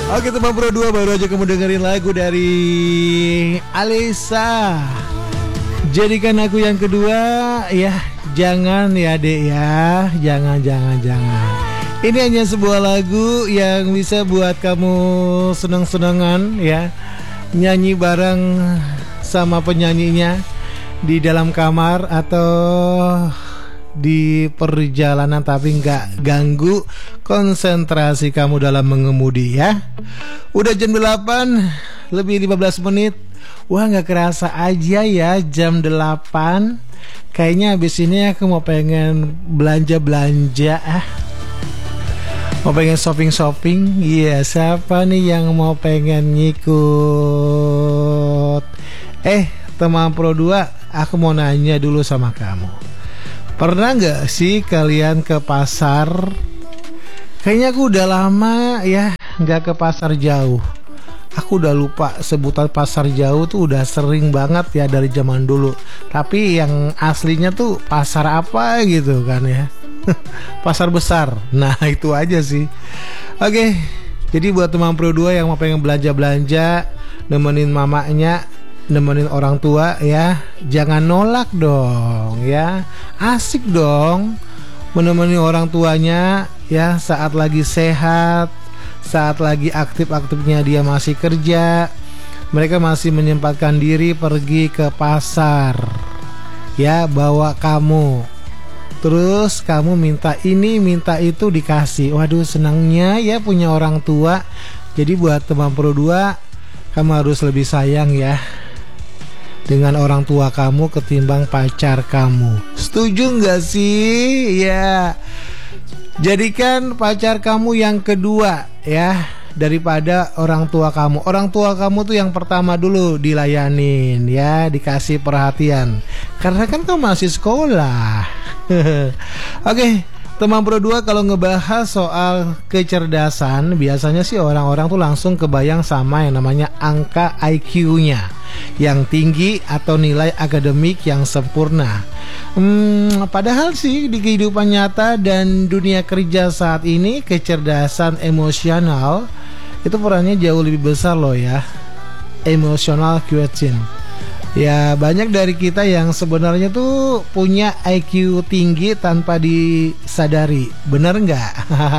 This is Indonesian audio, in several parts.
Oke teman Pro 2, baru aja kamu dengerin lagu dari Alessia, Jadikan Aku Yang Kedua. Ya jangan ya dek ya, jangan. Ini hanya sebuah lagu yang bisa buat kamu seneng-senengan ya, nyanyi bareng sama penyanyinya di dalam kamar atau di perjalanan, tapi nggak ganggu konsentrasi kamu dalam mengemudi ya. Udah jam 8 lebih 15 menit. Wah nggak kerasa aja ya jam 8. Kayaknya abis ini aku mau pengen belanja mau pengen shopping. Iya, siapa nih yang mau pengen ngikut? Teman Pro 2, aku mau nanya dulu sama kamu. Pernah gak sih kalian ke pasar? Kayaknya aku udah lama ya gak ke pasar jauh. Aku udah lupa sebutan pasar jauh tuh udah sering banget ya dari zaman dulu. Tapi yang aslinya tuh pasar apa gitu kan ya. Pasar besar. Nah itu aja sih. Oke, jadi buat teman Pro 2 yang mau pengen belanja-belanja, nemenin mamanya, nemenin orang tua ya, jangan nolak dong ya. Asik dong menemani orang tuanya ya saat lagi sehat, saat lagi aktif-aktifnya dia masih kerja. Mereka masih menyempatkan diri pergi ke pasar ya, bawa kamu. Terus kamu minta ini minta itu dikasih. Waduh senangnya ya punya orang tua. Jadi buat teman Pro 2, kamu harus lebih sayang ya dengan orang tua kamu ketimbang pacar kamu. Setuju nggak sih? Ya, jadikan pacar kamu yang kedua ya daripada orang tua kamu. Orang tua kamu tuh yang pertama dulu dilayanin ya, dikasih perhatian. Karena kan kamu masih sekolah. Oke, teman Pro 2, kalau ngebahas soal kecerdasan, biasanya sih orang-orang tuh langsung kebayang sama yang namanya angka IQ-nya yang tinggi atau nilai akademik yang sempurna. Padahal sih di kehidupan nyata dan dunia kerja saat ini, kecerdasan emosional itu perannya jauh lebih besar loh ya. Emotional quotient. Ya banyak dari kita yang sebenarnya tuh punya IQ tinggi tanpa disadari. Bener nggak?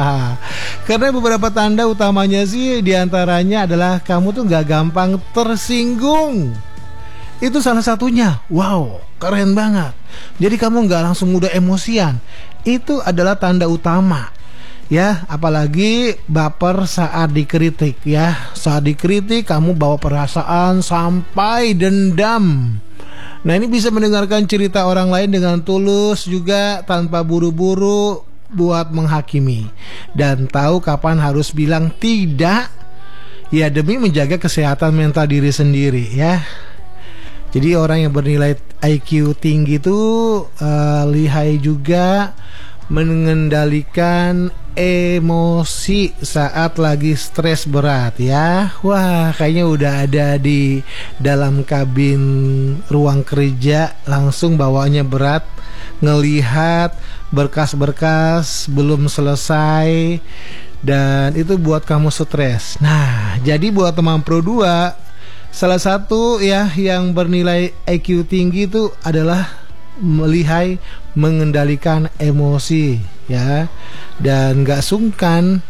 Karena beberapa tanda utamanya sih diantaranya adalah kamu tuh nggak gampang tersinggung. Itu salah satunya. Wow, keren banget. Jadi kamu nggak langsung mudah emosian. Itu adalah tanda utama. Ya, apalagi baper saat dikritik ya. Saat dikritik kamu bawa perasaan sampai dendam. Nah, ini bisa mendengarkan cerita orang lain dengan tulus juga tanpa buru-buru buat menghakimi. Dan tahu kapan harus bilang tidak. Ya, demi menjaga kesehatan mental diri sendiri ya. Jadi orang yang bernilai IQ tinggi itu lihai juga mengendalikan emosi saat lagi stres berat ya. Wah, kayaknya udah ada di dalam kabin ruang kerja, langsung bawaannya berat, ngelihat berkas-berkas belum selesai, dan itu buat kamu stres. Nah, jadi buat teman Pro 2, salah satu ya yang bernilai IQ tinggi itu adalah lihai mengendalikan emosi ya, dan gak sungkan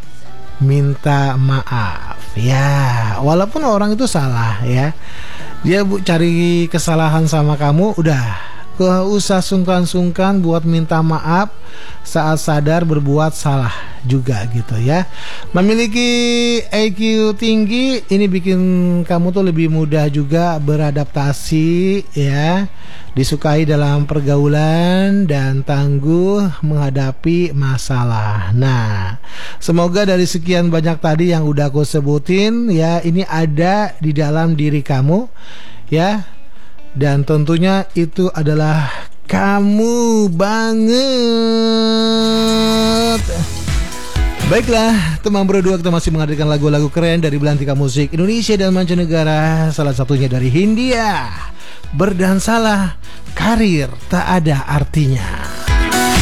minta maaf ya, walaupun orang itu salah ya. Dia cari kesalahan sama kamu, udah gak usah sungkan-sungkan buat minta maaf saat sadar berbuat salah juga gitu ya. Memiliki IQ tinggi ini bikin kamu tuh lebih mudah juga beradaptasi ya, disukai dalam pergaulan, dan tangguh menghadapi masalah. Nah, semoga dari sekian banyak tadi yang udah aku sebutin ya, ini ada di dalam diri kamu ya. Dan tentunya itu adalah kamu banget. Baiklah, teman Pro 2, kita masih menghadirkan lagu-lagu keren dari belantika musik Indonesia dan mancanegara. Salah satunya dari Hindia, Berdansalah, Karir Tak Ada Artinya.